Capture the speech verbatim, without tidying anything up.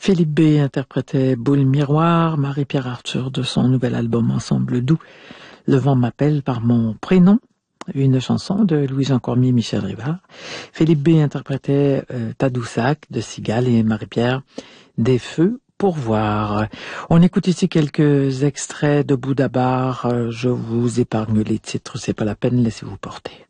Philippe B interprétait Boule Miroir, Marie-Pierre Arthur de son nouvel album Ensemble doux, Le vent m'appelle par mon prénom, une chanson de Louis-Jean Cormier, Michel Rivard. Philippe B interprétait euh, Tadoussac de Cigale et Marie-Pierre Des feux pour voir. On écoute ici quelques extraits de Boudabar. Je vous épargne les titres, c'est pas la peine, laissez-vous porter.